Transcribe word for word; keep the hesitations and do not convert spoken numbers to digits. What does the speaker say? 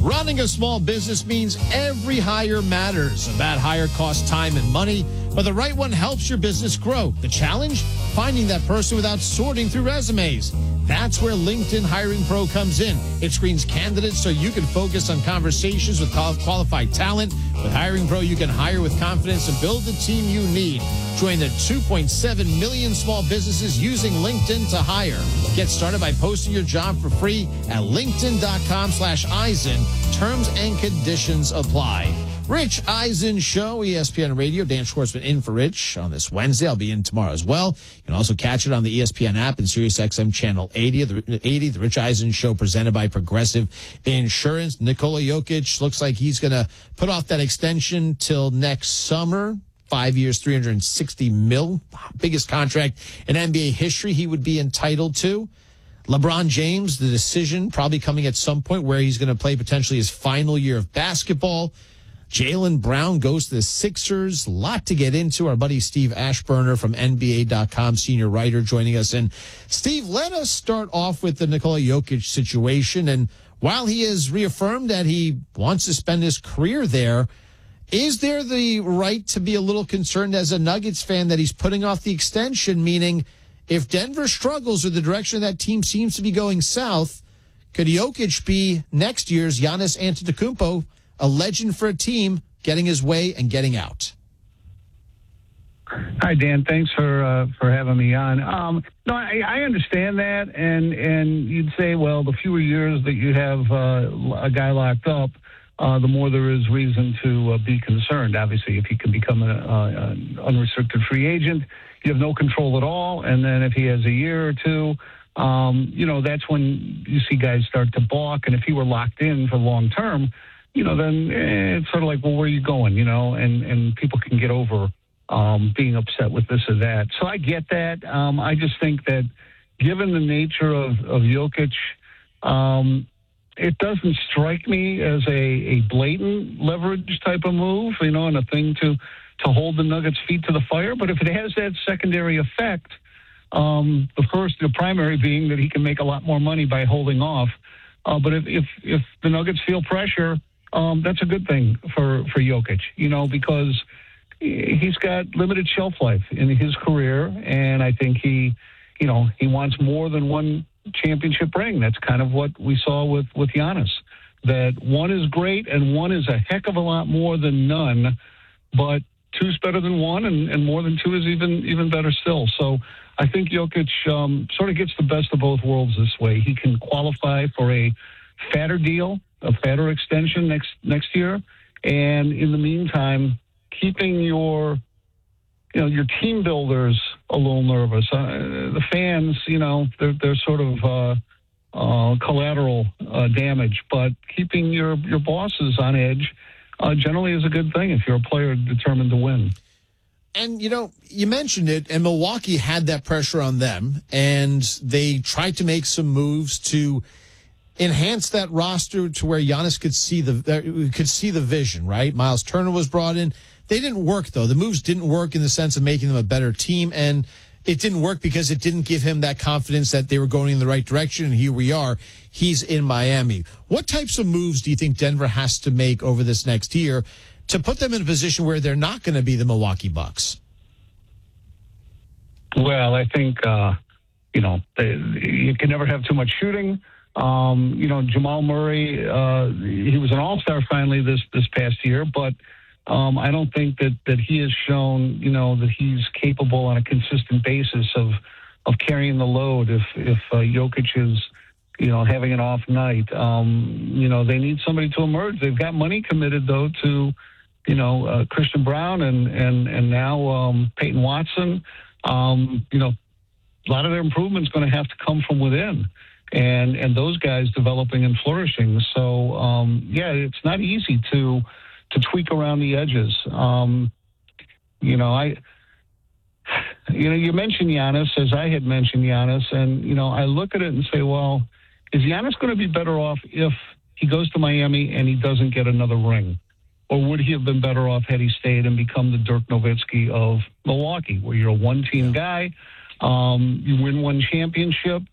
Running a small business means every hire matters. A bad hire costs time and money, but the right one helps your business grow. The challenge? Finding that person without sorting through resumes. That's where LinkedIn Hiring Pro comes in. It screens candidates so you can focus on conversations with qualified talent. With Hiring Pro, you can hire with confidence and build the team you need. Join the two point seven million small businesses using LinkedIn to hire. Get started by posting your job for free at linkedin.com slash Eisen. Terms and conditions apply. Rich Eisen Show, E S P N Radio. Dan Schwartzman in for Rich on this Wednesday. I'll be in tomorrow as well. You can also catch it on the E S P N app and SiriusXM Channel eighty. The, eighty, the Rich Eisen Show presented by Progressive Insurance. Nikola Jokic looks like he's going to put off that extension till next summer. Five years, three hundred sixty mil, biggest contract in N B A history he would be entitled to. LeBron James, the decision probably coming at some point where he's going to play potentially his final year of basketball. Jaylen Brown goes to the Sixers. A lot to get into. Our buddy Steve Ashburner from N B A dot com, senior writer, joining us. And Steve, let us start off with the Nikola Jokic situation. And while he has reaffirmed that he wants to spend his career there, is there the right to be a little concerned as a Nuggets fan that he's putting off the extension, meaning if Denver struggles or the direction that team seems to be going south, could Jokic be next year's Giannis Antetokounmpo, a legend for a team, getting his way and getting out? Hi, Dan. Thanks for uh, for having me on. Um, no, I, I understand that, and and you'd say, well, the fewer years that you have uh, a guy locked up, uh, the more there is reason to uh, be concerned. Obviously, if he can become a, a, an unrestricted free agent, you have no control at all. And then if he has a year or two, um, you know, that's when you see guys start to balk. And if he were locked in for long term, you know, then eh, it's sort of like, well, where are you going? You know, and, and people can get over um, being upset with this or that. So I get that. Um, I just think that given the nature of, of Jokic, um, it doesn't strike me as a, a blatant leverage type of move, you know, and a thing to, to hold the Nuggets' feet to the fire. But if it has that secondary effect, um, the first, the primary being that he can make a lot more money by holding off. Uh, but if, if, if the Nuggets feel pressure, um, that's a good thing for, for Jokic, you know, because he's got limited shelf life in his career. And I think he, you know, he wants more than one championship ring. That's kind of what we saw with, with Giannis, that one is great and one is a heck of a lot more than none, but two's better than one, and, and more than two is even even better still. So I think Jokic um, sort of gets the best of both worlds this way. He can qualify for a fatter deal, a fatter extension next next year, and in the meantime, keeping your you know your team builders a little nervous. Uh, the fans, you know, they're they're sort of uh, uh, collateral uh, damage, but keeping your your bosses on edge Uh, generally is a good thing if you're a player determined to win. And, you know, you mentioned it, and Milwaukee had that pressure on them, and they tried to make some moves to enhance that roster to where Giannis could see the uh, could see the vision, right? Miles Turner was brought in. They didn't work, though. The moves didn't work in the sense of making them a better team, and it didn't work because it didn't give him that confidence that they were going in the right direction, and here we are. He's in Miami. What types of moves do you think Denver has to make over this next year to put them in a position where they're not going to be the Milwaukee Bucks? Well, I think, uh, you know, they, you can never have too much shooting. Um, you know, Jamal Murray, uh, he was an all-star finally this, this past year, but Um, I don't think that, that he has shown, you know, that he's capable on a consistent basis of of carrying the load if if uh, Jokic is, you know, having an off night. Um, you know, they need somebody to emerge. They've got money committed, though, to, you know, uh, Christian Brown and, and, and now um, Peyton Watson. Um, you know, a lot of their improvement is going to have to come from within. And, and those guys developing and flourishing. So, um, yeah, it's not easy to... to tweak around the edges. Um, you know, I, you know, you mentioned Giannis, as I had mentioned Giannis, and, you know, I look at it and say, well, is Giannis going to be better off if he goes to Miami and he doesn't get another ring? Or would he have been better off had he stayed and become the Dirk Nowitzki of Milwaukee, where you're a one-team guy, um, you win one championship,